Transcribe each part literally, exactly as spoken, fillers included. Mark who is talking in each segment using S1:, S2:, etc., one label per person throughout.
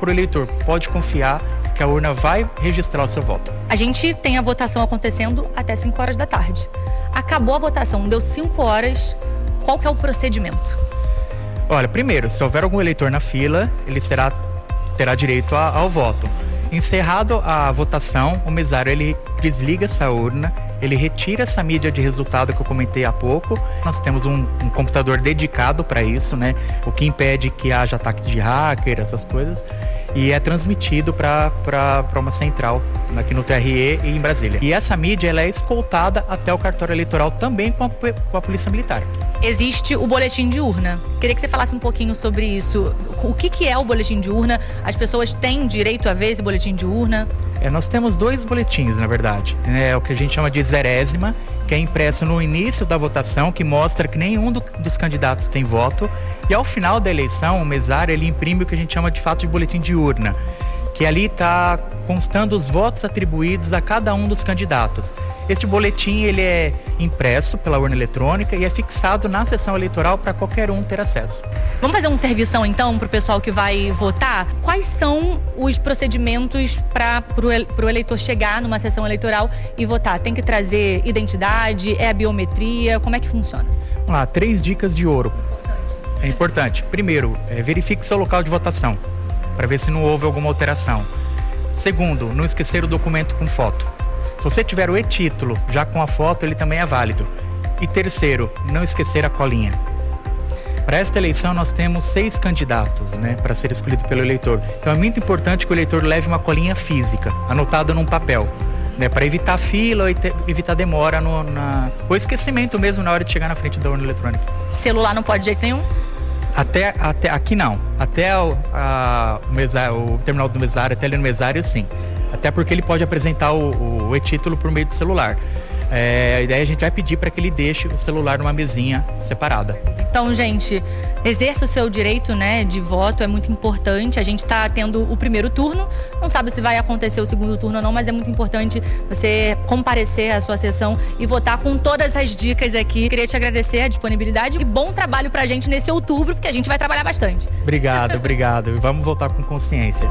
S1: para o eleitor, pode confiar que a urna vai registrar o seu voto.
S2: A gente tem a votação acontecendo até cinco horas da tarde. Acabou a votação, deu cinco horas, qual que é o procedimento?
S1: Olha, primeiro, se houver algum eleitor na fila, ele será, terá direito a, ao voto. Encerrado a votação, o mesário ele desliga essa urna, ele retira essa mídia de resultado que eu comentei há pouco. Nós temos um, um computador dedicado para isso, né? O que impede que haja ataque de hacker, essas coisas. E é transmitido para uma central aqui no T R E e em Brasília. E essa mídia ela é escoltada até o cartório eleitoral também com a, com a Polícia Militar.
S2: Existe o boletim de urna. Queria que você falasse um pouquinho sobre isso. O que, que é o boletim de urna? As pessoas têm direito a ver esse boletim de urna?
S1: É, nós temos dois boletins, na verdade. É o que a gente chama de zerésima, que é impresso no início da votação, que mostra que nenhum do, dos candidatos tem voto. E ao final da eleição, o mesário ele imprime o que a gente chama de fato de boletim de urna, que ali está constando os votos atribuídos a cada um dos candidatos. Este boletim ele é impresso pela urna eletrônica e é fixado na sessão eleitoral para qualquer um ter acesso.
S2: Vamos fazer um servição então para o pessoal que vai votar? Quais são os procedimentos para o eleitor chegar numa sessão eleitoral e votar? Tem que trazer identidade? É a biometria? Como é que funciona?
S1: Vamos lá, três dicas de ouro. É importante. Primeiro, é, verifique seu local de votação, para ver se não houve alguma alteração. Segundo, não esquecer o documento com foto. Se você tiver o e-título já com a foto, ele também é válido. E terceiro, não esquecer a colinha. Para esta eleição nós temos seis candidatos, né, para ser escolhido pelo eleitor. Então é muito importante que o eleitor leve uma colinha física, anotada num papel, né, para evitar fila ou evitar demora no, na, ou esquecimento mesmo na hora de chegar na frente da urna eletrônica.
S2: Celular não pode de jeito nenhum?
S1: Até, até aqui não, até o, a, o, mesário, o terminal do mesário, até ali no mesário sim, até porque ele pode apresentar o, o e-título por meio de celular. É, daí a gente vai pedir para que ele deixe o celular numa mesinha separada.
S2: Então, gente, exerça o seu direito, né, de voto, é muito importante. A gente está tendo o primeiro turno, não sabe se vai acontecer o segundo turno ou não, mas é muito importante você comparecer à sua sessão e votar com todas as dicas aqui. Queria te agradecer a disponibilidade e bom trabalho pra gente nesse outubro, porque a gente vai trabalhar bastante.
S1: Obrigado, obrigado. Vamos votar com consciência.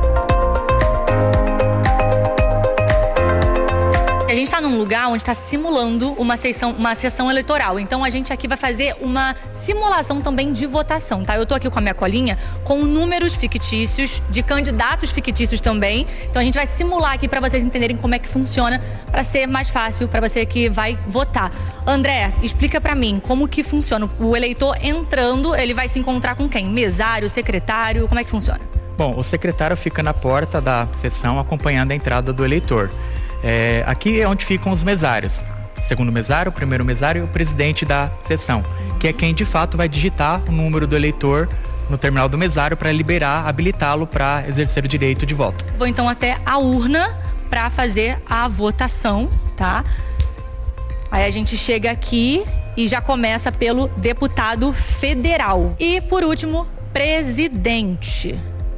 S2: A gente está num lugar onde está simulando uma sessão, uma sessão eleitoral. Então a gente aqui vai fazer uma simulação também de votação, tá? Eu tô aqui com a minha colinha com números fictícios, de candidatos fictícios também. Então a gente vai simular aqui para vocês entenderem como é que funciona, para ser mais fácil para você que vai votar. André, explica para mim como que funciona. O eleitor entrando, ele vai se encontrar com quem? Mesário, secretário, como é que funciona?
S1: Bom, o secretário fica na porta da sessão acompanhando a entrada do eleitor. É, aqui é onde ficam os mesários. Segundo mesário, o primeiro mesário e o presidente da sessão, que é quem de fato vai digitar o número do eleitor no terminal do mesário para liberar, habilitá-lo para exercer o direito de voto.
S2: Vou então até a urna para fazer a votação, tá? Aí a gente chega aqui e já começa pelo deputado federal. E por último, presidente.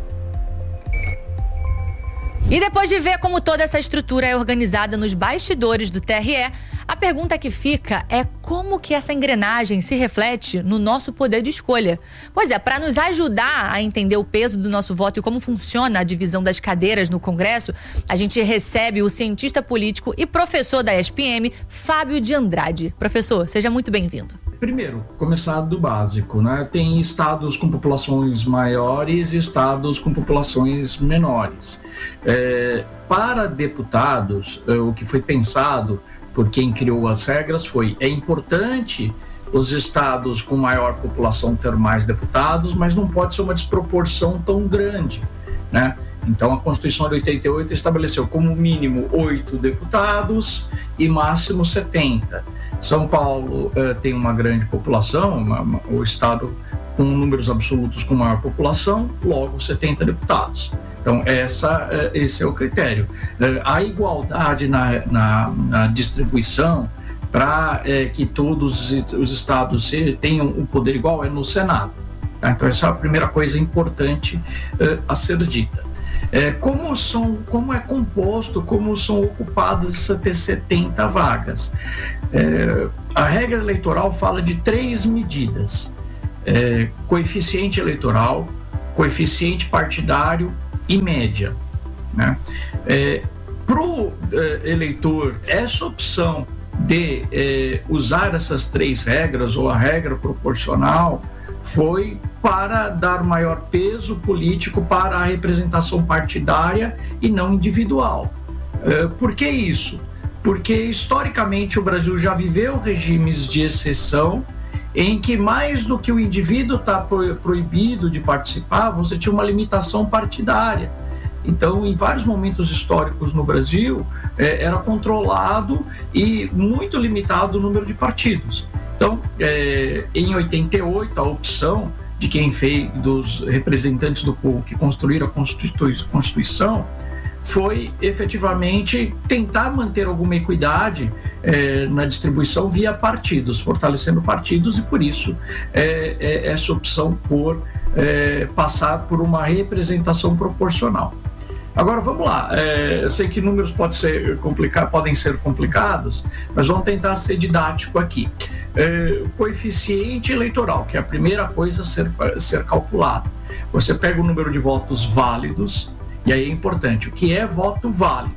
S2: E depois de ver como toda essa estrutura é organizada nos bastidores do T R E, a pergunta que fica é como que essa engrenagem se reflete no nosso poder de escolha. Pois é, para nos ajudar a entender o peso do nosso voto e como funciona a divisão das cadeiras no Congresso, a gente recebe o cientista político e professor da E S P M, Fábio de Andrade. Professor, seja muito bem-vindo.
S3: Primeiro, começar do básico, né? Tem estados com populações maiores e estados com populações menores. É, para deputados, é, o que foi pensado por quem criou as regras foi: é importante os estados com maior população ter mais deputados, mas não pode ser uma desproporção tão grande, né? Então a Constituição de oitenta e oito estabeleceu como mínimo oito deputados e máximo setenta. São Paulo eh, tem uma grande população, uma, uma, o estado com números absolutos com maior população, logo setenta deputados. Então essa, eh, esse é o critério. Eh, a igualdade na, na, na distribuição para eh, que todos os estados tenham um poder igual é no Senado. Tá? Então essa é a primeira coisa importante eh, a ser dita. É, como, são, como é composto, como são ocupadas essas setenta vagas. É, a regra eleitoral fala de três medidas: é, coeficiente eleitoral, coeficiente partidário e média, né? É, para o é, eleitor, essa opção de é, usar essas três regras ou a regra proporcional foi para dar maior peso político para a representação partidária e não individual. É, por que isso? Porque historicamente o Brasil já viveu regimes de exceção em que mais do que o indivíduo está proibido de participar, você tinha uma limitação partidária. Então, em vários momentos históricos no Brasil, é, era controlado e muito limitado o número de partidos. Então, é, em oitenta e oito, a opção de quem fez, dos representantes do povo que construíram a Constituição, foi efetivamente tentar manter alguma equidade é, na distribuição via partidos, fortalecendo partidos, e por isso é, é, essa opção por é, passar por uma representação proporcional. Agora vamos lá, é, eu sei que números pode ser complica- podem ser complicados, mas vamos tentar ser didático aqui. É, o coeficiente eleitoral, que é a primeira coisa a ser, a ser calculada. Você pega o número de votos válidos, e aí é importante, o que é voto válido?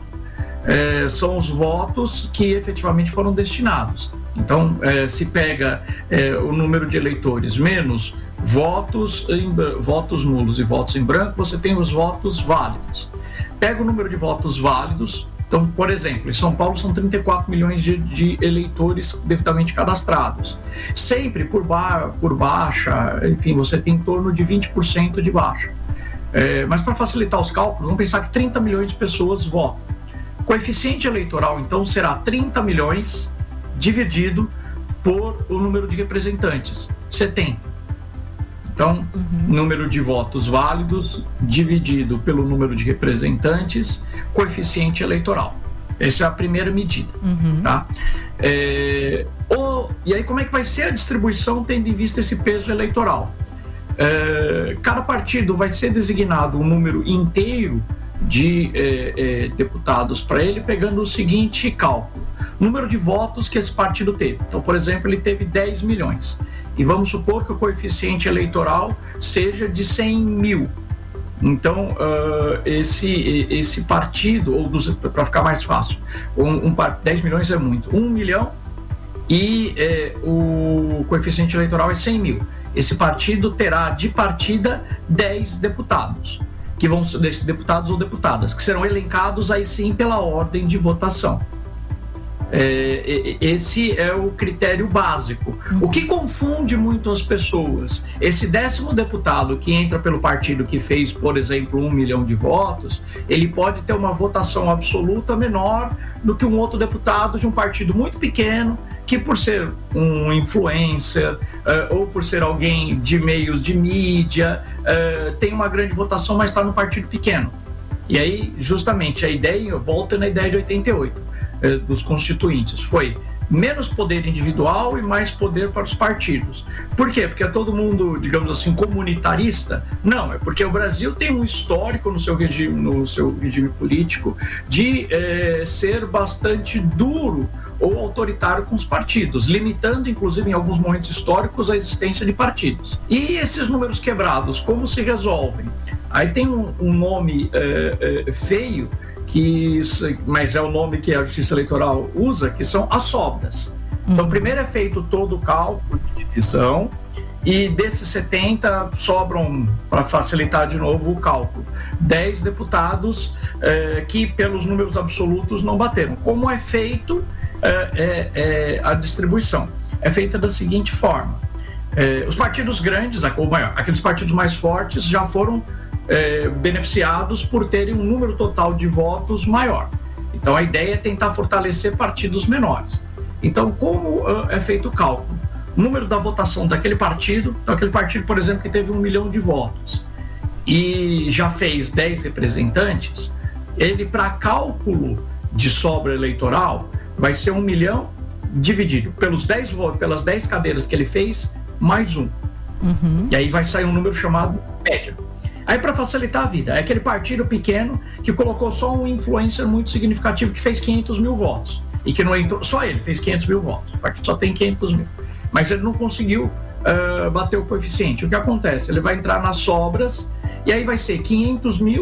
S3: É, são os votos que efetivamente foram destinados. Então, é, se pega é, o número de eleitores menos votos, em, votos nulos e votos em branco, você tem os votos válidos. Pega o número de votos válidos. Então, por exemplo, em São Paulo são trinta e quatro milhões de, de eleitores devidamente cadastrados. Sempre por, ba- por baixa, enfim, você tem em torno de vinte por cento de baixa. É, mas para facilitar os cálculos, vamos pensar que trinta milhões de pessoas votam. O coeficiente eleitoral, então, será trinta milhões dividido por o número de representantes, setenta. Então, uhum. número de votos válidos dividido pelo número de representantes, coeficiente eleitoral. Essa é a primeira medida. Uhum. Tá? É, o, e aí, como é que vai ser a distribuição tendo em vista esse peso eleitoral? É, cada partido vai ser designado um número inteiro de é, é, deputados para ele, pegando o seguinte cálculo: número de votos que esse partido teve. Então, por exemplo, ele teve dez milhões. E vamos supor que o coeficiente eleitoral seja de cem mil. Então, uh, esse, esse partido, ou para ficar mais fácil, um, um, dez milhões é muito, um milhão e é, o coeficiente eleitoral é cem mil. Esse partido terá de partida dez deputados, que vão ser deputados ou deputadas, que serão elencados aí sim pela ordem de votação. É, esse é o critério básico. O que confunde muito as pessoas, esse décimo deputado que entra pelo partido que fez, por exemplo, um milhão de votos, ele pode ter uma votação absoluta menor do que um outro deputado de um partido muito pequeno, que por ser um influencer uh, ou por ser alguém de meios de mídia, uh, tem uma grande votação, mas está num partido pequeno. E aí, justamente, a ideia, volta na ideia de oitenta e oito, uh, dos constituintes, foi menos poder individual e mais poder para os partidos. Por quê? Porque é todo mundo, digamos assim, comunitarista? Não, é porque o Brasil tem um histórico no seu regime, no seu regime político de é, ser bastante duro ou autoritário com os partidos, limitando, inclusive, em alguns momentos históricos, a existência de partidos. E esses números quebrados, como se resolvem? Aí tem um, um nome é, é, feio, que, mas é o nome que a Justiça Eleitoral usa, que são as sobras. Então, primeiro é feito todo o cálculo de divisão, e desses setenta sobram, para facilitar de novo o cálculo, dez deputados eh, que, pelos números absolutos, não bateram. Como é feito eh, eh, eh, a distribuição? É feita da seguinte forma: eh, os partidos grandes, ou maior, aqueles partidos mais fortes, já foram É, beneficiados por terem um número total de votos maior. Então a ideia é tentar fortalecer partidos menores. Então, como uh, é feito o cálculo? O número da votação daquele partido, então aquele partido, por exemplo, que teve um milhão de votos e já fez dez representantes, ele, para cálculo de sobra eleitoral, vai ser um milhão dividido pelos dez votos, pelas dez cadeiras que ele fez, mais um. Uhum. E aí vai sair um número chamado média. Aí, para facilitar a vida, é aquele partido pequeno que colocou só um influencer muito significativo que fez quinhentos mil votos. E que não entrou, só ele fez quinhentos mil votos. O partido só tem quinhentos mil. Mas ele não conseguiu uh, bater o coeficiente. O que acontece? Ele vai entrar nas sobras e aí vai ser quinhentos mil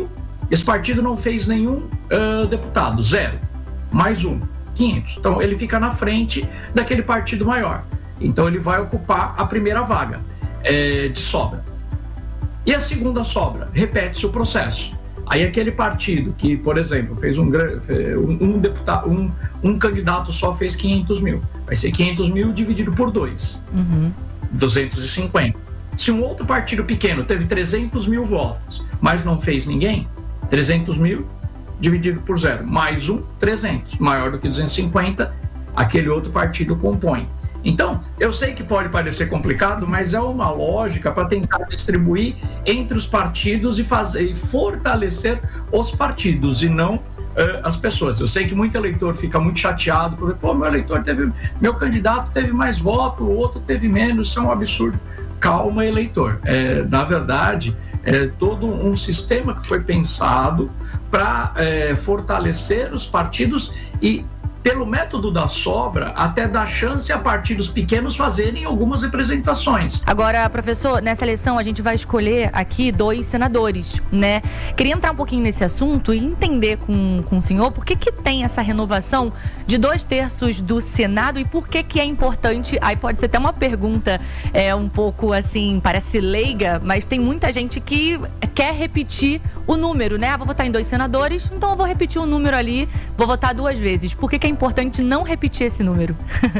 S3: Esse partido não fez nenhum uh, deputado, zero. Mais um, quinhentos. Então ele fica na frente daquele partido maior. Então ele vai ocupar a primeira vaga é, de sobra. E a segunda sobra, repete-se o processo. Aí aquele partido que, por exemplo, fez um, um, um deputado, um, um candidato só fez quinhentos mil. Vai ser quinhentos mil dividido por dois. Uhum. duzentos e cinquenta. Se um outro partido pequeno teve trezentos mil votos, mas não fez ninguém, trezentos mil dividido por zero, mais um, trezentos. Maior do que duzentos e cinquenta, aquele outro partido compõe. Então, eu sei que pode parecer complicado, mas é uma lógica para tentar distribuir entre os partidos e, fazer, e fortalecer os partidos e não uh, as pessoas. Eu sei que muito eleitor fica muito chateado, porque, pô, meu eleitor teve, meu candidato teve mais voto, o outro teve menos, isso é um absurdo. Calma, eleitor. É, na verdade, é todo um sistema que foi pensado para é, fortalecer os partidos e, pelo método da sobra, até dar chance a partidos pequenos fazerem algumas representações.
S2: Agora, professor, nessa eleição a gente vai escolher aqui dois senadores, né? Queria entrar um pouquinho nesse assunto e entender com, com o senhor por que que tem essa renovação de dois terços do Senado e por que que é importante. Aí pode ser até uma pergunta é, um pouco assim, parece leiga, mas tem muita gente que quer repetir o número, né? Ah, vou votar em dois senadores, então eu vou repetir o número ali, vou votar duas vezes. Por que que é importante não repetir esse número?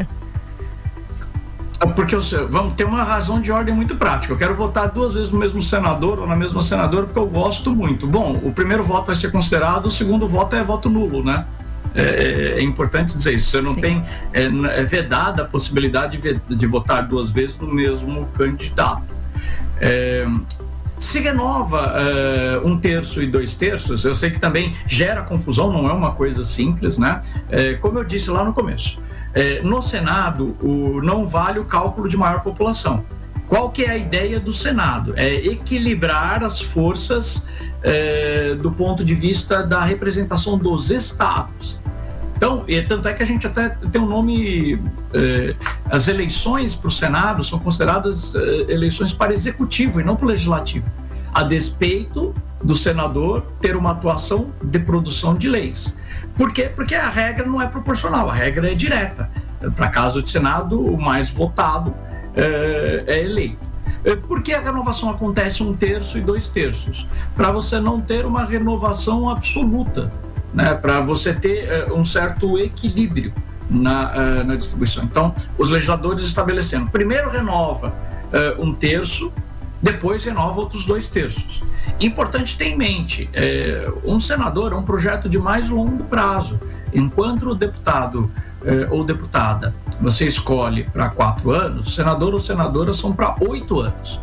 S3: Porque vamos ter uma razão de ordem muito prática. Eu quero votar duas vezes no mesmo senador ou na mesma senadora porque eu gosto muito. Bom, o primeiro voto vai ser considerado, o segundo voto é voto nulo, né? É, é importante dizer isso. Você não Sim. tem é, é vedada a possibilidade de, de votar duas vezes no mesmo candidato. É, se renova uh, um terço e dois terços, eu sei que também gera confusão, não é uma coisa simples, né? É, como eu disse lá no começo, é, no Senado o, não vale o cálculo de maior população. Qual que é a ideia do Senado? É equilibrar as forças é, do ponto de vista da representação dos estados. Então, e tanto é que a gente até tem um nome, eh, as eleições para o Senado são consideradas eh, eleições para executivo e não para o legislativo, a despeito do senador ter uma atuação de produção de leis. Por quê? Porque a regra não é proporcional, a regra é direta. Para caso de Senado, o mais votado eh, é eleito. Por que a renovação acontece um terço e dois terços? Para você não ter uma renovação absoluta, né, para você ter uh, um certo equilíbrio na, uh, na distribuição. Então, os legisladores estabelecendo, primeiro renova uh, um terço, depois renova outros dois terços. Importante ter em mente, uh, um senador é um projeto de mais longo prazo. Enquanto o deputado uh, ou deputada você escolhe para quatro anos, senador ou senadora são para oito anos.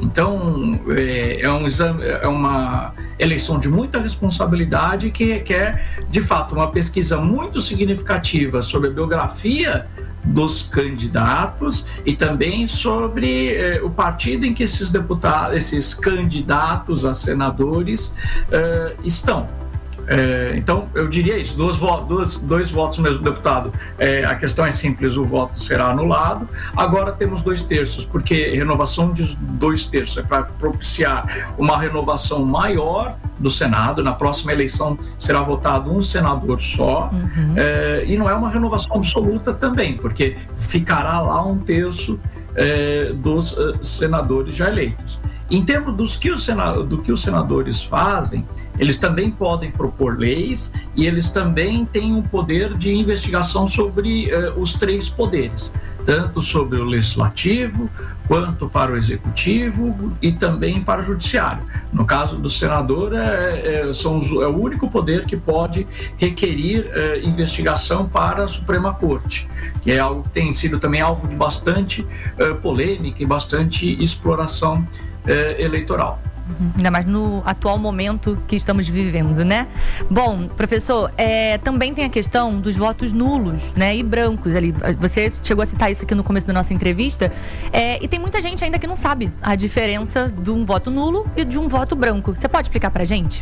S3: Então, é, é, um exame, é uma eleição de muita responsabilidade que requer, de fato, uma pesquisa muito significativa sobre a biografia dos candidatos e também sobre eh, o partido em que esses deputados, esses candidatos a senadores eh, estão. É, então, eu diria isso, dois, dois, dois votos no mesmo deputado, é, a questão é simples, o voto será anulado. Agora temos dois terços, porque renovação de dois terços é para propiciar uma renovação maior do Senado. Na próxima eleição será votado um senador só, uhum. é, e não é uma renovação absoluta também, porque ficará lá um terço é, dos uh, senadores já eleitos. Em termos dos que os senadores, do que os senadores fazem, eles também podem propor leis e eles também têm um poder de investigação sobre eh, os três poderes, tanto sobre o legislativo, quanto para o executivo e também para o judiciário. No caso do senador, é, é, são os, é o único poder que pode requerir é, investigação para a Suprema Corte, que é algo que tem sido também alvo de bastante é, polêmica e bastante exploração é, eleitoral.
S2: Ainda mais no atual momento que estamos vivendo, né? Bom, professor, é, também tem a questão dos votos nulos, né, e brancos ali. Você chegou a citar isso aqui no começo da nossa entrevista, é, e tem muita gente ainda que não sabe a diferença de um voto nulo e de um voto branco. Você pode explicar pra gente?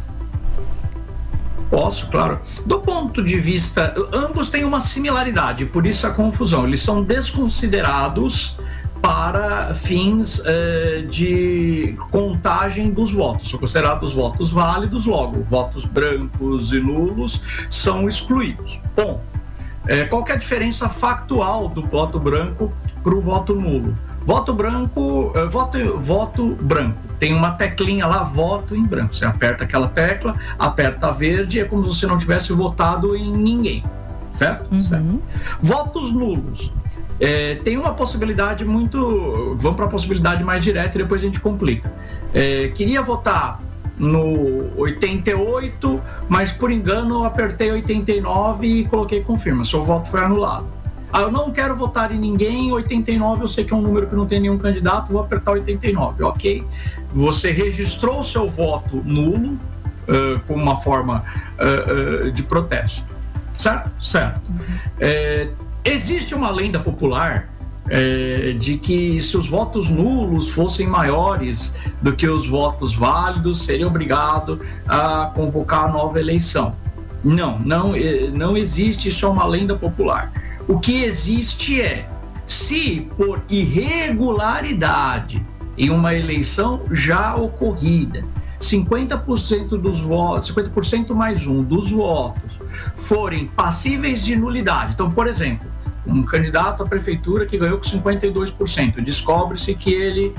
S3: Posso, claro. Do ponto de vista, ambos têm uma similaridade, por isso a confusão. Eles são desconsiderados para fins eh, de contagem dos votos. São considerados votos válidos, logo, votos brancos e nulos são excluídos. Bom, eh, qual que é a diferença factual do voto branco para o voto nulo? Voto branco, eh, voto, voto branco, tem uma teclinha lá, voto em branco. Você aperta aquela tecla, aperta a verde, é como se você não tivesse votado em ninguém, certo?
S2: Uhum.
S3: certo. Votos nulos. É, tem uma possibilidade muito... Vamos para a possibilidade mais direta e depois a gente complica. É, queria votar no oitenta e oito, mas por engano eu apertei oitenta e nove e coloquei confirma. Seu voto foi anulado. Ah, eu não quero votar em ninguém, oitenta e nove eu sei que é um número que não tem nenhum candidato, vou apertar oitenta e nove. Ok, você registrou o seu voto nulo uh, como uma forma uh, uh, de protesto. Certo? Certo. É, existe uma lenda popular é, de que se os votos nulos fossem maiores do que os votos válidos, seria obrigado a convocar a nova eleição. Não, não, não existe, isso é uma lenda popular. O que existe é, se por irregularidade em uma eleição já ocorrida, cinquenta por cento dos votos, cinquenta por cento mais um dos votos forem passíveis de nulidade. Então, por exemplo, um candidato à prefeitura que ganhou com cinquenta e dois por cento, descobre-se que ele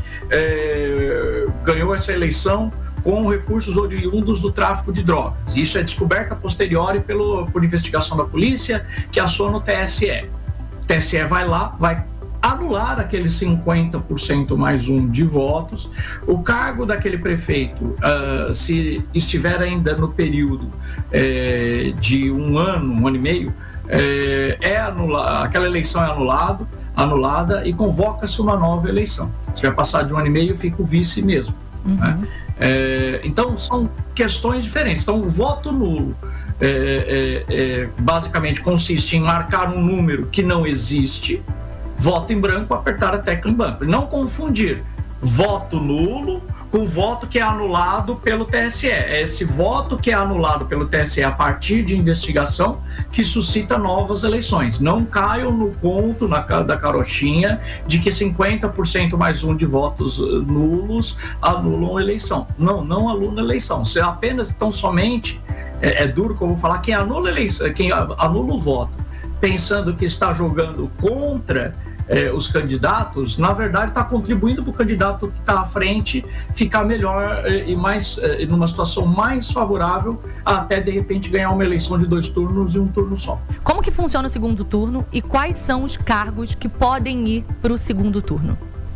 S3: é, ganhou essa eleição com recursos oriundos do tráfico de drogas. Isso é descoberto a posteriori pelo, por investigação da polícia, que aciona o T S E. O T S E vai lá, vai anular aqueles cinquenta por cento mais um de votos. O cargo daquele prefeito, uh, se estiver ainda no período uh, de um ano, um ano e meio, uh, é anula- aquela eleição é anulado, anulada e convoca-se uma nova eleição. Se vai passar de um ano e meio, fica o vice mesmo. Uhum. Né? É, então são questões diferentes. Então o voto nulo é, é, é, basicamente consiste em marcar um número que não existe, voto em branco, apertar a tecla em branco. Não confundir voto nulo com voto que é anulado pelo T S E. É esse voto que é anulado pelo T S E a partir de investigação que suscita novas eleições. Não caiam no conto na, da carochinha de que cinquenta por cento mais um de votos nulos anulam a eleição. Não, não anula a eleição. Se apenas, então, somente, é, é duro como falar, quem anula a eleição, quem anula o voto pensando que está jogando contra Eh, os candidatos, na verdade está contribuindo para o candidato que está à frente ficar melhor eh, e mais eh, numa situação mais favorável até de repente ganhar uma eleição de dois turnos e um turno só.
S2: Como que funciona o segundo turno e quais são os cargos que podem ir para o segundo turno?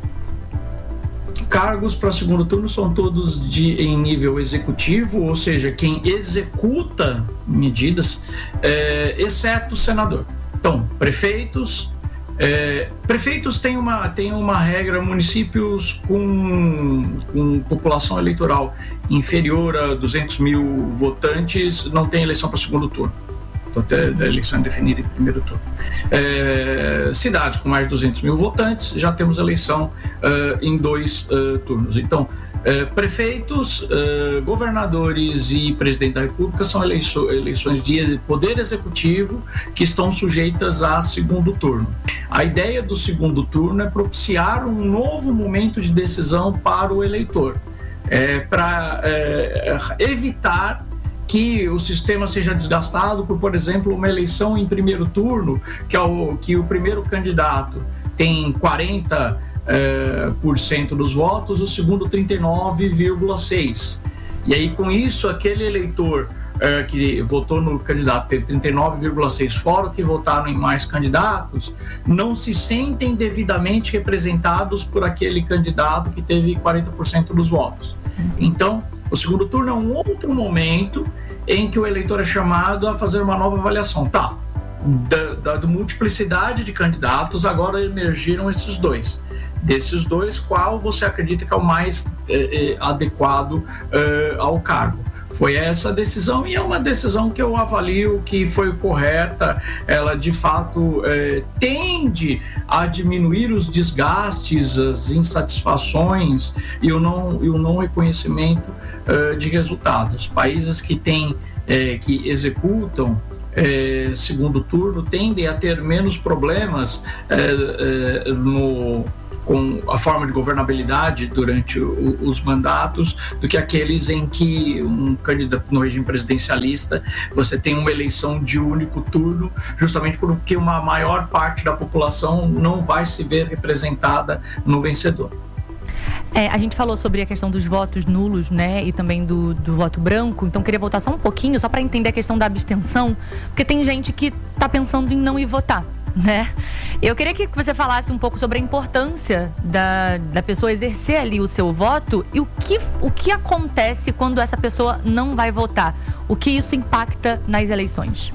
S3: Cargos para segundo turno são todos de, em nível executivo, ou seja, quem executa medidas, eh, exceto o senador. Então, prefeitos. É, prefeitos têm uma, têm uma regra, municípios com, com população eleitoral inferior a duzentos mil votantes não tem eleição para segundo turno. Então, a eleição é definida em primeiro turno. É, cidades com mais de duzentos mil votantes, já temos eleição uh, em dois uh, turnos. Então, uh, prefeitos, uh, governadores e presidente da República são eleiço- eleições de poder executivo que estão sujeitas a segundo turno. A ideia do segundo turno é propiciar um novo momento de decisão para o eleitor, é, para é, evitar que o sistema seja desgastado por, por exemplo, uma eleição em primeiro turno, que, é o, que o primeiro candidato tem quarenta por cento dos votos, o segundo trinta e nove vírgula seis por cento. E aí, com isso, aquele eleitor é, que votou no candidato teve trinta e nove vírgula seis por cento, fora que votaram em mais candidatos, não se sentem devidamente representados por aquele candidato que teve quarenta por cento dos votos. Então, o segundo turno é um outro momento em que o eleitor é chamado a fazer uma nova avaliação. Tá, da, da multiplicidade de candidatos, agora emergiram esses dois. Desses dois, qual você acredita que é o mais é, é, adequado é, ao cargo? Foi essa a decisão, e é uma decisão que eu avalio que foi correta. Ela, de fato, é, tende a diminuir os desgastes, as insatisfações e o não, e o não reconhecimento é, de resultados. Países que têm, é, que executam é, segundo turno tendem a ter menos problemas é, é, no com a forma de governabilidade durante o, os mandatos do que aqueles em que um candidato no regime presidencialista você tem uma eleição de único turno, justamente porque uma maior parte da população não vai se ver representada no vencedor.
S2: É, a gente falou sobre a questão dos votos nulos, né, e também do, do voto branco, então queria voltar só um pouquinho, só para entender a questão da abstenção, porque tem gente que está pensando em não ir votar, né? Eu queria que você falasse um pouco sobre a importância da, da pessoa exercer ali o seu voto e o que, o que acontece quando essa pessoa não vai votar, o que isso impacta nas eleições.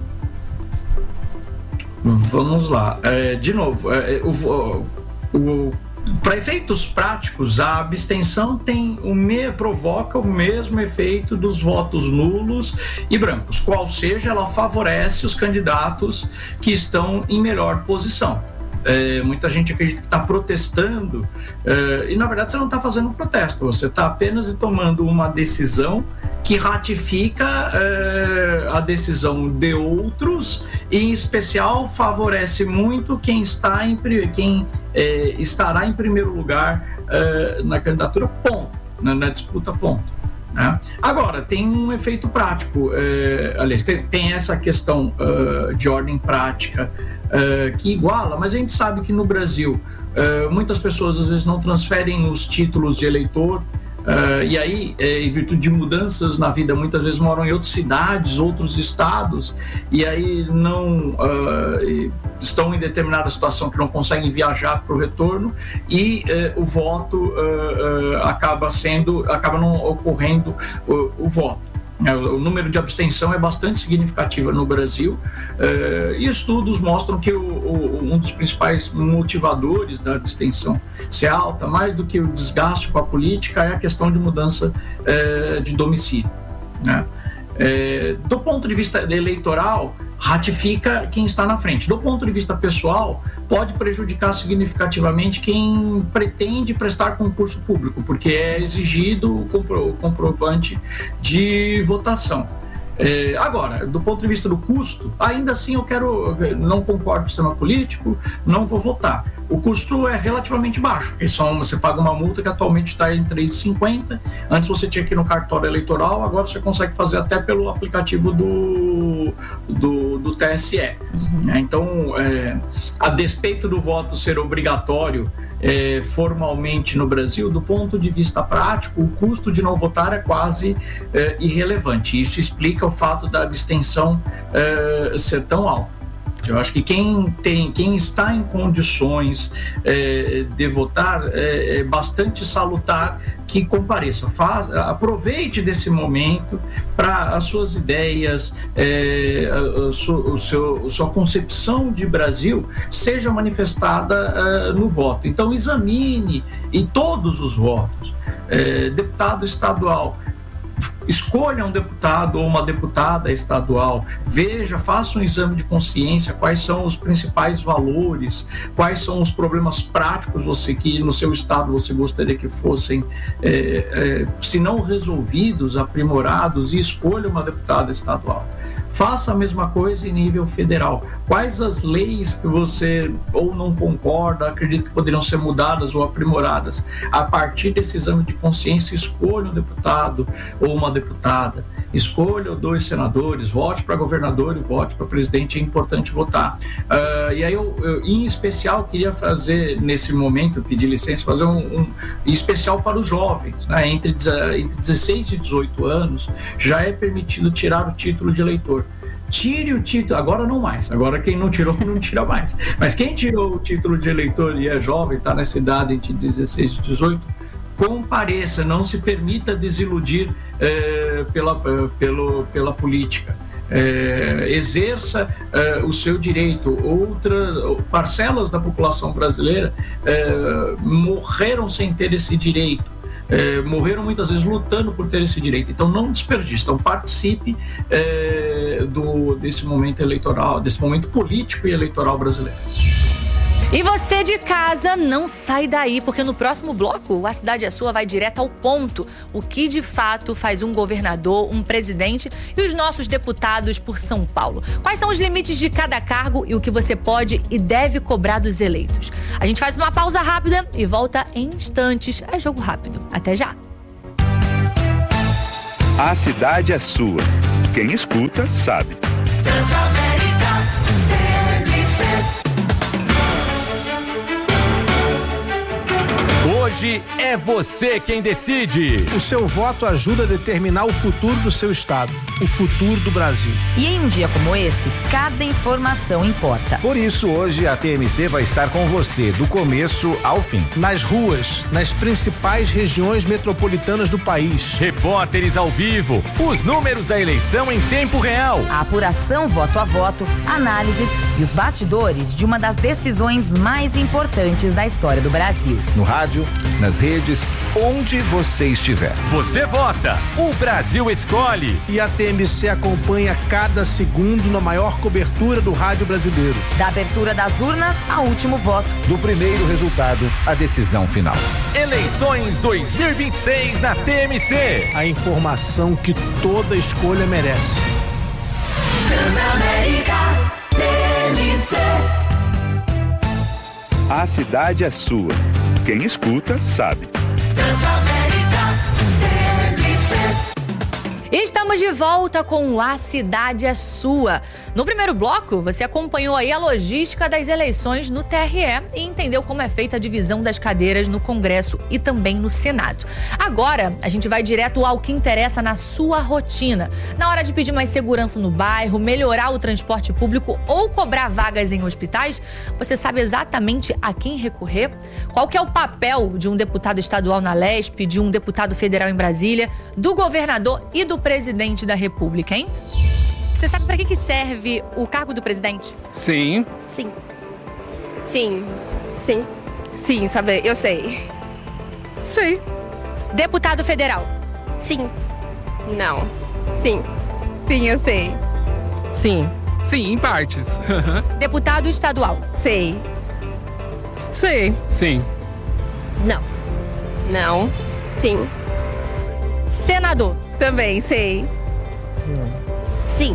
S3: Vamos lá, é, de novo, é, o, o para efeitos práticos, a abstenção tem o me, provoca o mesmo efeito dos votos nulos e brancos, qual seja, ela favorece os candidatos que estão em melhor posição. É, muita gente acredita que está protestando é, e na verdade você não está fazendo um protesto, você está apenas tomando uma decisão que ratifica é, a decisão de outros e em especial favorece muito quem, está em, quem é, estará em primeiro lugar é, na candidatura, ponto, na, na disputa, ponto. Né? Agora, tem um efeito prático, é, aliás, tem, tem essa questão uh, de ordem prática uh, que iguala, mas a gente sabe que no Brasil uh, muitas pessoas às vezes não transferem os títulos de eleitor uh, e aí, é, em virtude de mudanças na vida, muitas vezes moram em outras cidades, outros estados e aí não uh, estão em determinada situação que não conseguem viajar para o retorno e uh, o voto uh, uh, acaba sendo, acaba não ocorrendo o, o voto. O número de abstenção é bastante significativo no Brasil uh, e estudos mostram que o, o, um dos principais motivadores da abstenção ser alta, mais do que o desgaste com a política, é a questão de mudança uh, de domicílio, né? É, do ponto de vista eleitoral, ratifica quem está na frente. Do ponto de vista pessoal, pode prejudicar significativamente quem pretende prestar concurso público, porque é exigido o compro- comprovante de votação. É, agora, do ponto de vista do custo, ainda assim eu quero, não concordo com o sistema político, não vou votar. O custo é relativamente baixo, porque são, você paga uma multa que atualmente está em três reais e cinquenta centavos. Antes você tinha que ir no cartório eleitoral, agora você consegue fazer até pelo aplicativo do, do, do T S E. Uhum. É, então, é, a despeito do voto ser obrigatório é, formalmente no Brasil, do ponto de vista prático, o custo de não votar é quase é, irrelevante. Isso explica o fato da abstenção é, ser tão alta. Eu acho que quem, tem, quem está em condições é, de votar é, é bastante salutar que compareça. Faz, aproveite desse momento para as suas ideias, é, a, a, sua, o seu, a sua concepção de Brasil seja manifestada é, no voto. Então examine e todos os votos, é, deputado estadual, escolha um deputado ou uma deputada estadual, veja, faça um exame de consciência, quais são os principais valores, quais são os problemas práticos você, que no seu estado você gostaria que fossem, é, é, se não resolvidos, aprimorados, e escolha uma deputada estadual. Faça a mesma coisa em nível federal. Quais as leis que você ou não concorda, acredita que poderiam ser mudadas ou aprimoradas? A partir desse exame de consciência, escolha um deputado ou uma deputada, escolha dois senadores, vote para governador e vote para presidente, é importante votar. Uh, e aí eu, eu, em especial, queria fazer, nesse momento, pedir licença, fazer um, um em especial para os jovens, né? entre, entre dezesseis e dezoito anos, já é permitido tirar o título de eleitor. Tire o título, agora não mais, agora quem não tirou não tira mais, mas quem tirou o título de eleitor e é jovem, está nessa idade entre dezesseis e dezoito, compareça, não se permita desiludir eh, pela, pelo, pela política. É, exerça é, o seu direito. Outras parcelas da população brasileira é, morreram sem ter esse direito. É, morreram muitas vezes lutando por ter esse direito. Então não desperdice, então participe é, do, desse momento eleitoral, desse momento político e eleitoral brasileiro.
S2: E você de casa, não sai daí, porque no próximo bloco, A Cidade é Sua vai direto ao ponto. O que de fato faz um governador, um presidente e os nossos deputados por São Paulo? Quais são os limites de cada cargo e o que você pode e deve cobrar dos eleitos? A gente faz uma pausa rápida e volta em instantes. É jogo rápido. Até já!
S4: A Cidade é Sua. Quem escuta, sabe.
S5: Hoje é você quem decide.
S6: O seu voto ajuda a determinar o futuro do seu estado, o futuro do Brasil.
S7: E em um dia como esse, cada informação importa.
S8: Por isso, hoje a T M C vai estar com você, do começo ao fim.
S6: Nas ruas, nas principais regiões metropolitanas do país.
S5: Repórteres ao vivo, os números da eleição em tempo real.
S7: A apuração voto a voto, análises e os bastidores de uma das decisões mais importantes da história do Brasil.
S8: No rádio, nas redes, onde você estiver.
S5: Você vota, o Brasil escolhe.
S6: E a T M C acompanha cada segundo na maior cobertura do rádio brasileiro.
S7: Da abertura das urnas ao último voto.
S8: Do primeiro resultado à decisão final.
S5: Eleições dois mil e vinte e seis na T M C.
S6: A informação que toda escolha merece.
S4: Transamérica T M C. A Cidade é Sua. Quem escuta, sabe.
S2: Estamos de volta com A Cidade é Sua. No primeiro bloco, você acompanhou aí a logística das eleições no T R E e entendeu como é feita a divisão das cadeiras no Congresso e também no Senado. Agora, a gente vai direto ao que interessa na sua rotina. Na hora de pedir mais segurança no bairro, melhorar o transporte público ou cobrar vagas em hospitais, você sabe exatamente a quem recorrer? Qual que é o papel de um deputado estadual na Lesp, de um deputado federal em Brasília, do governador e do presidente da República, hein? Você sabe para que que serve o cargo do presidente?
S9: Sim.
S10: Sim. Sim. Sim. Sim, sabe? Eu sei. Sei.
S2: Deputado federal?
S10: Sim. Não. Sim. Sim, eu sei.
S9: Sim. Sim, em partes.
S2: Deputado estadual?
S10: Sei. Sei.
S9: Sim.
S10: Não. Não. Sim.
S2: Senador?
S10: Também sei. Sim.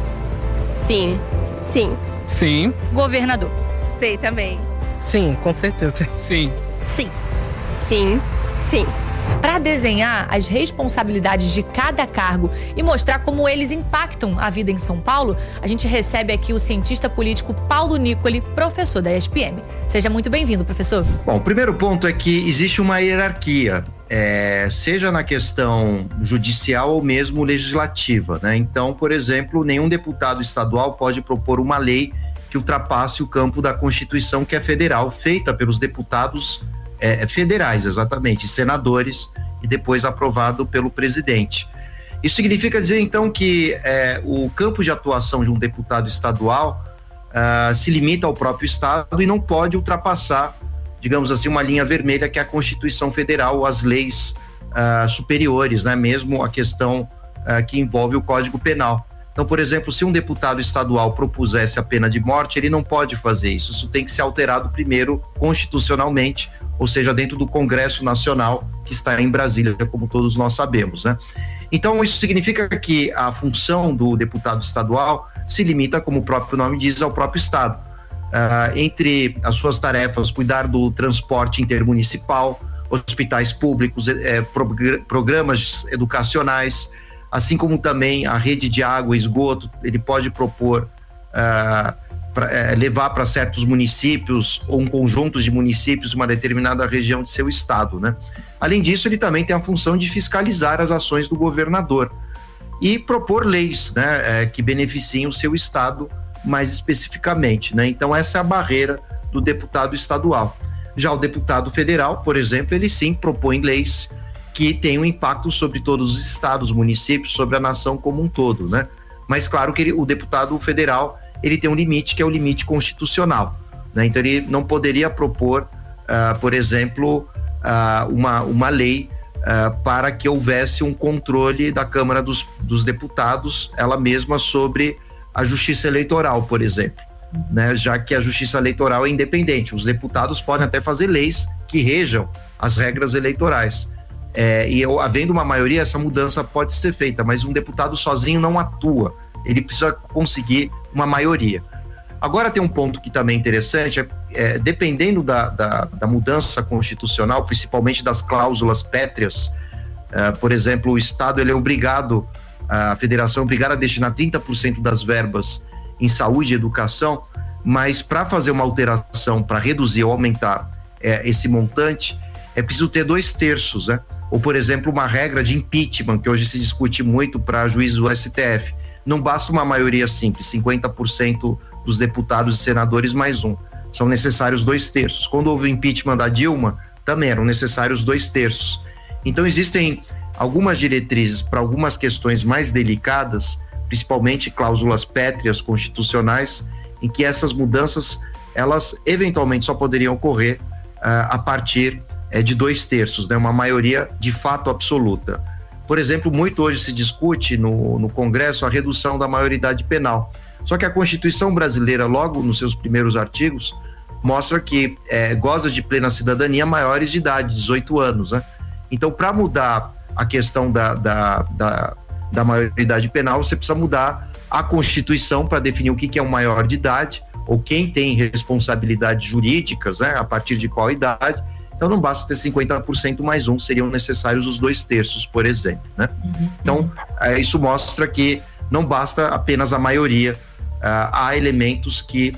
S10: Sim. Sim.
S9: Sim.
S2: Governador?
S10: Sei também.
S9: Sim, com certeza. Sim.
S10: Sim. Sim. Sim.
S2: Para desenhar as responsabilidades de cada cargo e mostrar como eles impactam a vida em São Paulo, a gente recebe aqui o cientista político Paulo Nicoli, professor da E S P M. Seja muito bem-vindo, professor.
S11: Bom, o primeiro ponto é que existe uma hierarquia, é, seja na questão judicial ou mesmo legislativa, né? Então, por exemplo, nenhum deputado estadual pode propor uma lei que ultrapasse o campo da Constituição, que é federal, feita pelos deputados É, federais, exatamente, senadores, e depois aprovado pelo presidente. Isso significa dizer, então, que é, o campo de atuação de um deputado estadual uh, se limita ao próprio estado e não pode ultrapassar, digamos assim, uma linha vermelha que é a Constituição Federal ou as leis uh, superiores, né? Mesmo a questão uh, que envolve o Código Penal. Então, por exemplo, se um deputado estadual propusesse a pena de morte, ele não pode fazer isso. Isso tem que ser alterado primeiro constitucionalmente, ou seja, dentro do Congresso Nacional, que está em Brasília, como todos nós sabemos, né? Então, isso significa que a função do deputado estadual se limita, como o próprio nome diz, ao próprio estado. Uh, entre as suas tarefas, cuidar do transporte intermunicipal, hospitais públicos, eh, programas educacionais, assim como também a rede de água e esgoto. Ele pode propor uh, pra, uh, levar para certos municípios ou um conjunto de municípios uma determinada região de seu estado, né? Além disso, ele também tem a função de fiscalizar as ações do governador e propor leis, né, uh, que beneficiem o seu estado mais especificamente, né? Então, essa é a barreira do deputado estadual. Já o deputado federal, por exemplo, ele sim propõe leis que tem um impacto sobre todos os estados, municípios, sobre a nação como um todo, né? Mas claro que ele, o deputado federal, ele tem um limite, que é o limite constitucional, né? Então ele não poderia propor, uh, por exemplo, uh, uma, uma lei uh, para que houvesse um controle da Câmara dos, dos Deputados, ela mesma, sobre a justiça eleitoral, por exemplo. né, já que a Justiça Eleitoral é independente. Os deputados podem até fazer leis que rejam as regras eleitorais. É, e eu, havendo uma maioria, essa mudança pode ser feita, mas um deputado sozinho não atua. Ele precisa conseguir uma maioria. Agora tem um ponto que também é interessante, é, é, dependendo da, da, da mudança constitucional, principalmente das cláusulas pétreas, é, por exemplo, o Estado ele é obrigado, a Federação é obrigada a destinar trinta por cento das verbas em saúde e educação, mas para fazer uma alteração, para reduzir ou aumentar é, esse montante, é preciso ter dois terços, né? Ou, por exemplo, uma regra de impeachment, que hoje se discute muito para juízes do S T F. Não basta uma maioria simples, cinquenta por cento dos deputados e senadores mais um. São necessários dois terços. Quando houve o impeachment da Dilma, também eram necessários dois terços. Então, existem algumas diretrizes para algumas questões mais delicadas, principalmente cláusulas pétreas constitucionais, em que essas mudanças, elas eventualmente só poderiam ocorrer uh, a partir uh, de dois terços, né? Uma maioria de fato absoluta. Por exemplo, muito hoje se discute no, no Congresso a redução da maioridade penal. Só que a Constituição brasileira, logo nos seus primeiros artigos, mostra que é, goza de plena cidadania maiores de idade, dezoito anos, né? Então, para mudar a questão da, da, da, da maioridade penal, você precisa mudar a Constituição para definir o que, que é um maior de idade, ou quem tem responsabilidades jurídicas, né? A partir de qual idade. Então, não basta ter cinquenta por cento mais um, seriam necessários os dois terços, por exemplo, né? Uhum. Então, é, isso mostra que não basta apenas a maioria, uh, há elementos que,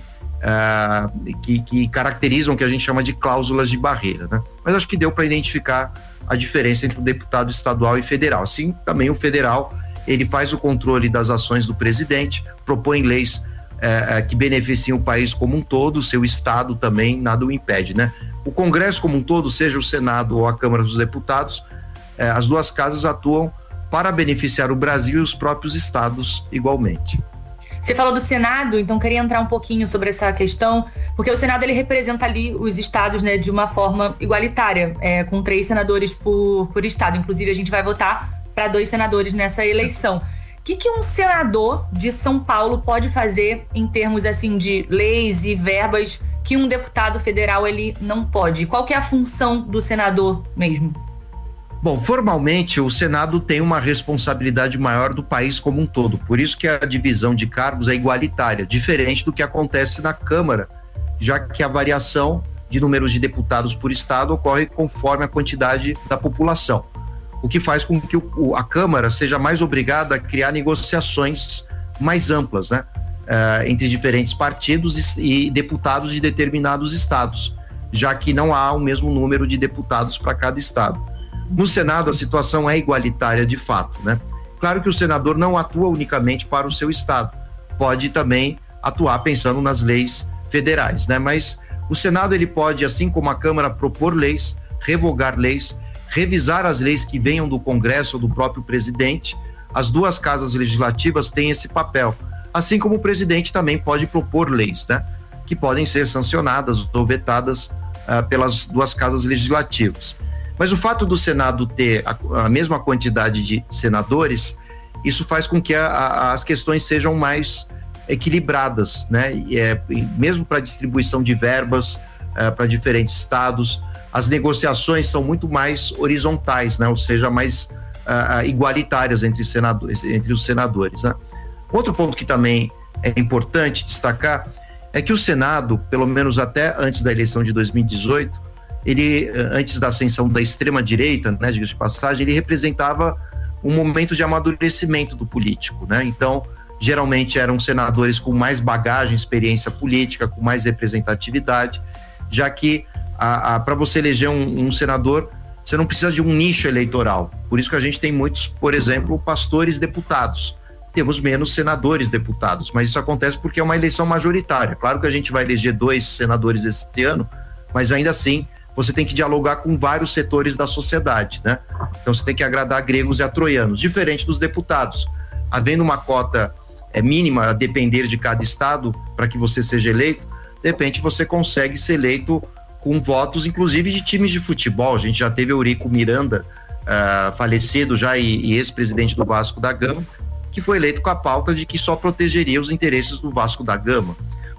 S11: uh, que, que caracterizam o que a gente chama de cláusulas de barreira, né? Mas acho que deu para identificar a diferença entre o deputado estadual e federal. Assim, também o federal, ele faz o controle das ações do presidente, propõe leis uh, que beneficiam o país como um todo, o seu estado também, nada o impede, né? O Congresso como um todo, seja o Senado ou a Câmara dos Deputados, uh, as duas casas atuam para beneficiar o Brasil e os próprios estados igualmente.
S2: Você falou do Senado, então queria entrar um pouquinho sobre essa questão, porque o Senado ele representa ali os estados, né, de uma forma igualitária, é, com três senadores por, por estado. Inclusive, a gente vai votar para dois senadores nessa eleição. O que, que um senador de São Paulo pode fazer em termos assim de leis e verbas que um deputado federal ele não pode? Qual que é a função do senador mesmo?
S11: Bom, formalmente o Senado tem uma responsabilidade maior do país como um todo, por isso que a divisão de cargos é igualitária, diferente do que acontece na Câmara, já que a variação de números de deputados por estado ocorre conforme a quantidade da população, o que faz com que o, a Câmara seja mais obrigada a criar negociações mais amplas, né, uh, entre diferentes partidos e, e deputados de determinados estados, já que não há o mesmo número de deputados para cada estado. No Senado, a situação é igualitária de fato, né? Claro que o senador não atua unicamente para o seu estado, pode também atuar pensando nas leis federais, né? Mas o Senado, ele pode, assim como a Câmara, propor leis, revogar leis, revisar as leis que venham do Congresso ou do próprio presidente. As duas casas legislativas têm esse papel, assim como o presidente também pode propor leis, né? Que podem ser sancionadas ou vetadas uh, pelas duas casas legislativas. Mas o fato do Senado ter a, a mesma quantidade de senadores, isso faz com que a, a, as questões sejam mais equilibradas, né? E é, mesmo para distribuição de verbas é, para diferentes estados, as negociações são muito mais horizontais, né? Ou seja, mais uh, igualitárias entre, senadores, entre os senadores, né? Outro ponto que também é importante destacar é que o Senado, pelo menos até antes da eleição de dois mil e dezoito, ele, antes da ascensão da extrema-direita, né, diga-se de passagem, ele representava um momento de amadurecimento do político, né? Então, geralmente eram senadores com mais bagagem, experiência política, com mais representatividade, já que para você eleger um, um senador, você não precisa de um nicho eleitoral. Por isso que a gente tem muitos, por exemplo, pastores deputados. Temos menos senadores deputados, mas isso acontece porque é uma eleição majoritária. Claro que a gente vai eleger dois senadores esse ano, mas ainda assim você tem que dialogar com vários setores da sociedade, né? Então você tem que agradar gregos e a troianos, diferente dos deputados. Havendo uma cota é, mínima a depender de cada estado para que você seja eleito, de repente você consegue ser eleito com votos, inclusive de times de futebol. A gente já teve Eurico Miranda, uh, falecido já e, e ex-presidente do Vasco da Gama, que foi eleito com a pauta de que só protegeria os interesses do Vasco da Gama.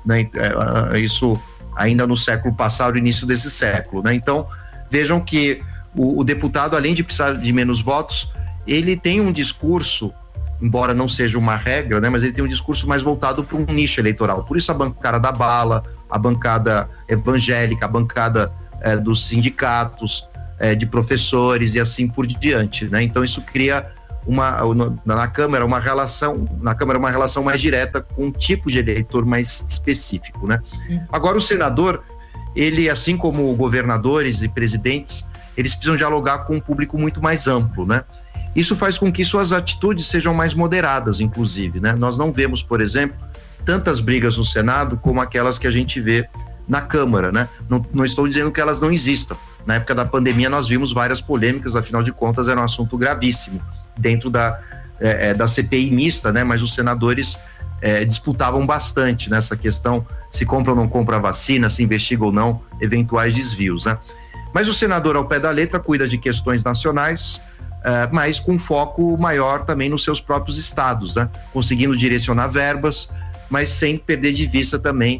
S11: né? Isso ainda no século passado, início desse século, né? Então, vejam que o, o deputado, além de precisar de menos votos, ele tem um discurso, embora não seja uma regra, né? Mas ele tem um discurso mais voltado para um nicho eleitoral. Por isso a bancada da bala, a bancada evangélica, a bancada eh, dos sindicatos, eh, de professores e assim por diante, né? Então isso cria uma, na Câmara uma relação, na Câmara uma relação mais direta com um tipo de eleitor mais específico, né? Agora o senador, ele, assim como governadores e presidentes, eles precisam dialogar com um público muito mais amplo, né? Isso faz com que suas atitudes sejam mais moderadas, inclusive, né? Nós não vemos, por exemplo, tantas brigas no Senado como aquelas que a gente vê na Câmara, né? Não, não estou dizendo que elas não existam. Na época da pandemia nós vimos várias polêmicas, afinal de contas era um assunto gravíssimo dentro da, é, da C P I mista, né? Mas os senadores é, disputavam bastante nessa questão, se compra ou não compra a vacina, se investiga ou não eventuais desvios, né? Mas o senador, ao pé da letra, cuida de questões nacionais, é, mas com foco maior também nos seus próprios estados, né? Conseguindo direcionar verbas, mas sem perder de vista também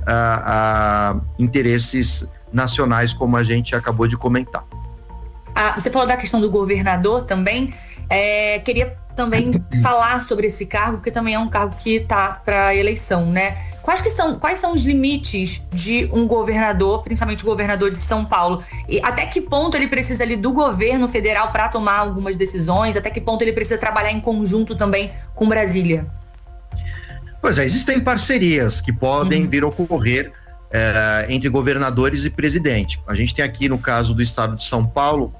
S11: a, a interesses nacionais, como a gente acabou de comentar.
S2: Ah, você falou da questão do governador também. É, queria também falar sobre esse cargo, porque também é um cargo que está para eleição, né? Quais, que são, quais são os limites de um governador, principalmente o governador de São Paulo? E até que ponto ele precisa ali do governo federal para tomar algumas decisões? Até que ponto ele precisa trabalhar em conjunto também com Brasília?
S11: Pois é, existem parcerias que podem uhum. vir a ocorrer é, entre governadores e presidente. A gente tem aqui, no caso do estado de São Paulo,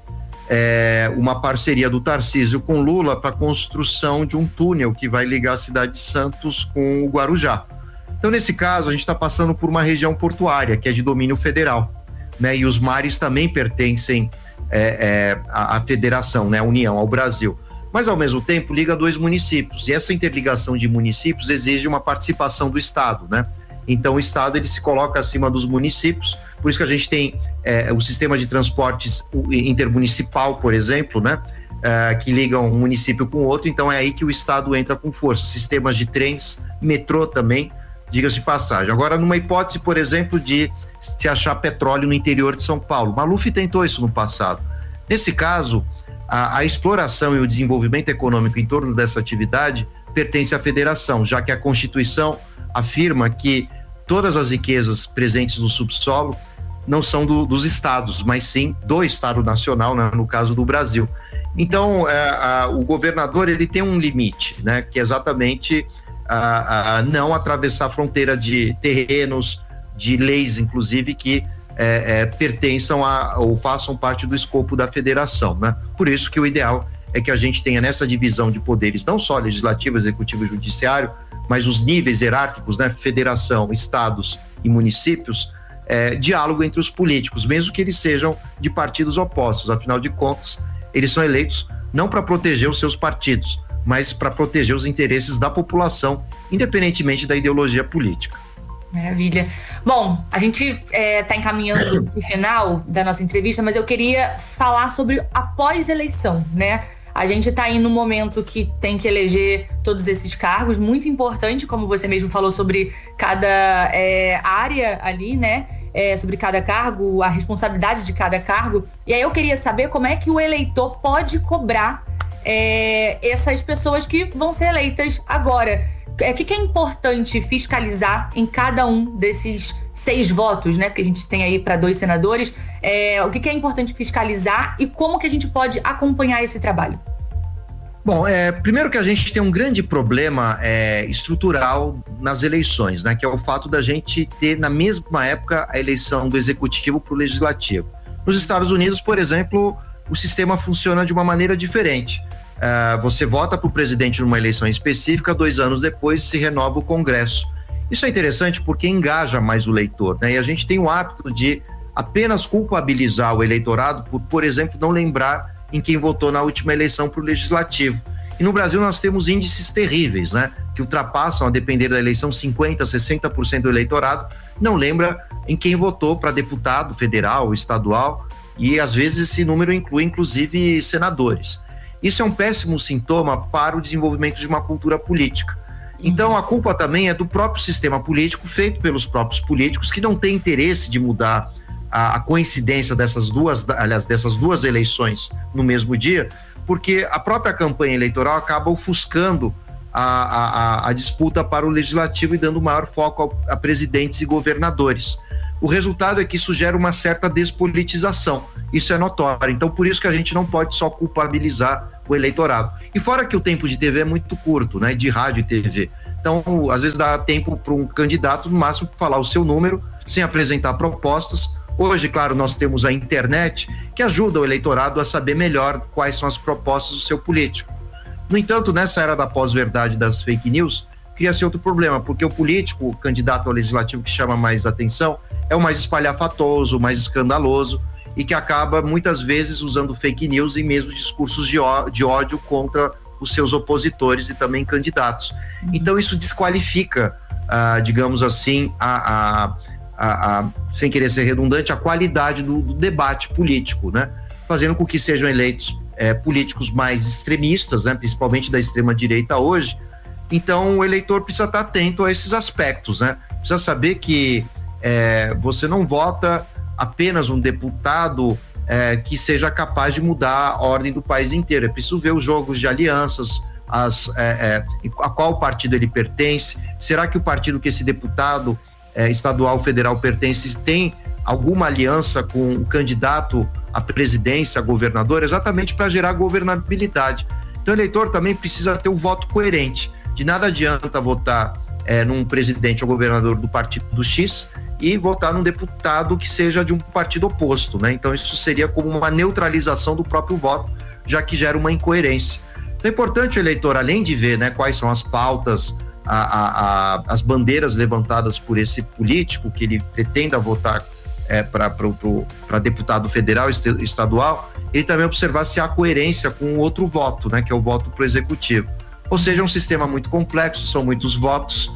S11: É, uma parceria do Tarcísio com Lula para a construção de um túnel que vai ligar a cidade de Santos com o Guarujá. Então, nesse caso, a gente está passando por uma região portuária que é de domínio federal, né? E os mares também pertencem é, é, à, à federação, né? À União, ao Brasil. Mas, ao mesmo tempo, liga dois municípios. E essa interligação de municípios exige uma participação do Estado, né? Então o Estado ele se coloca acima dos municípios, por isso que a gente tem é, o sistema de transportes intermunicipal, por exemplo, né, é, que ligam um município com o outro. Então é aí que o Estado entra com força. Sistemas de trens, metrô também, diga-se de passagem. Agora, numa hipótese, por exemplo, de se achar petróleo no interior de São Paulo, Maluf tentou isso no passado. Nesse caso, a, a exploração e o desenvolvimento econômico em torno dessa atividade pertence à federação, já que a Constituição afirma que todas as riquezas presentes no subsolo não são do, dos estados, mas sim do Estado Nacional, né, no caso do Brasil. Então, é, a, o governador ele tem um limite, né, que é exatamente a, a não atravessar a fronteira de terrenos, de leis, inclusive, que é, é, pertençam a, ou façam parte do escopo da federação, né? Por isso que o ideal é que a gente tenha nessa divisão de poderes, não só legislativo, executivo e judiciário, mas os níveis hierárquicos, né, federação, estados e municípios, é, diálogo entre os políticos, mesmo que eles sejam de partidos opostos. Afinal de contas, eles são eleitos não para proteger os seus partidos, mas para proteger os interesses da população, independentemente da ideologia política.
S2: Maravilha. Bom, a gente está é, encaminhando para o final da nossa entrevista, mas eu queria falar sobre a pós-eleição, né? A gente está aí no momento que tem que eleger todos esses cargos, muito importante, como você mesmo falou, sobre cada é, área ali, né? É, sobre cada cargo, a responsabilidade de cada cargo. E aí eu queria saber como é que o eleitor pode cobrar é, essas pessoas que vão ser eleitas agora. O é, que, que é importante fiscalizar em cada um desses seis votos, né? Porque a gente tem aí para dois senadores. É, o que, que é importante fiscalizar e como que a gente pode acompanhar esse trabalho?
S11: Bom, é, primeiro que a gente tem um grande problema é, estrutural nas eleições, né? Que é o fato da gente ter na mesma época a eleição do executivo para o legislativo. Nos Estados Unidos, por exemplo, o sistema funciona de uma maneira diferente. Uh, você vota para o presidente numa eleição específica, dois anos depois se renova o Congresso. Isso é interessante porque engaja mais o eleitor, né? E a gente tem o hábito de apenas culpabilizar o eleitorado por, por exemplo, não lembrar em quem votou na última eleição para o legislativo. E no Brasil nós temos índices terríveis, né? Que ultrapassam, a depender da eleição, cinquenta por cento, sessenta por cento do eleitorado não lembra em quem votou para deputado federal, estadual, e às vezes esse número inclui inclusive senadores. Isso é um péssimo sintoma para o desenvolvimento de uma cultura política. Então a culpa também é do próprio sistema político, feito pelos próprios políticos, que não tem interesse de mudar a, a coincidência dessas duas, aliás, dessas duas eleições no mesmo dia, porque a própria campanha eleitoral acaba ofuscando a, a, a disputa para o legislativo e dando maior foco a, a presidentes e governadores. O resultado é que isso gera uma certa despolitização, isso é notório. Então por isso que a gente não pode só culpabilizar o eleitorado. E fora que o tempo de T V é muito curto, né, de rádio e T V. Então, às vezes dá tempo para um candidato, no máximo, falar o seu número, sem apresentar propostas. Hoje, claro, nós temos a internet, que ajuda o eleitorado a saber melhor quais são as propostas do seu político. No entanto, nessa era da pós-verdade das fake news, cria-se outro problema, porque o político, o candidato ao legislativo que chama mais atenção, é o mais espalhafatoso, o mais escandaloso, e que acaba muitas vezes usando fake news e mesmo discursos de, ó, de ódio contra os seus opositores e também candidatos. Então isso desqualifica, ah, digamos assim, a, a, a, a, sem querer ser redundante, a qualidade do, do debate político, né? Fazendo com que sejam eleitos é, políticos mais extremistas, né? Principalmente da extrema-direita hoje. Então o eleitor precisa estar atento a esses aspectos, né? Precisa saber que é, você não vota apenas um deputado é, que seja capaz de mudar a ordem do país inteiro. É preciso ver os jogos de alianças, as, é, é, a qual partido ele pertence. Será que o partido que esse deputado é, estadual, federal pertence tem alguma aliança com o candidato à presidência, a governador, exatamente para gerar governabilidade. Então o eleitor também precisa ter um voto coerente. De nada adianta votar é, num presidente ou governador do partido do X e votar num deputado que seja de um partido oposto, né? Então isso seria como uma neutralização do próprio voto, já que gera uma incoerência. Então é importante o eleitor, além de ver, né, quais são as pautas, a, a, a, as bandeiras levantadas por esse político que ele pretenda votar é, para deputado federal, estadual, ele também observar se há coerência com o outro voto, né, que é o voto para o executivo. Ou seja, é um sistema muito complexo, são muitos votos,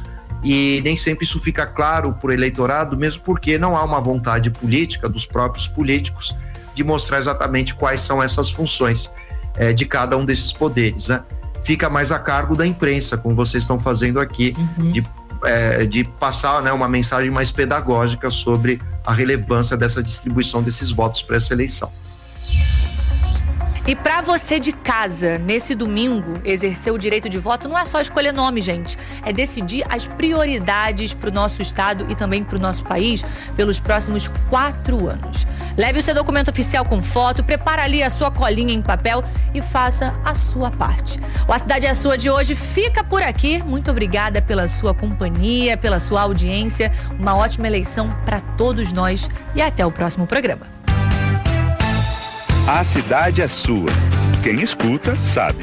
S11: e nem sempre isso fica claro para o eleitorado, mesmo porque não há uma vontade política dos próprios políticos de mostrar exatamente quais são essas funções é, de cada um desses poderes, né? Fica mais a cargo da imprensa, como vocês estão fazendo aqui, uhum. de, é, de passar, né, uma mensagem mais pedagógica sobre a relevância dessa distribuição desses votos para essa eleição.
S2: E para você de casa, nesse domingo, exercer o direito de voto não é só escolher nome, gente. É decidir as prioridades para o nosso estado e também para o nosso país pelos próximos quatro anos. Leve o seu documento oficial com foto, prepara ali a sua colinha em papel e faça a sua parte. O A Cidade é Sua de hoje fica por aqui. Muito obrigada pela sua companhia, pela sua audiência. Uma ótima eleição para todos nós e até o próximo programa.
S4: A cidade é sua. Quem escuta, sabe.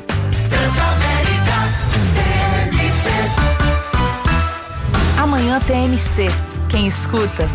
S7: Amanhã T M C. Quem escuta,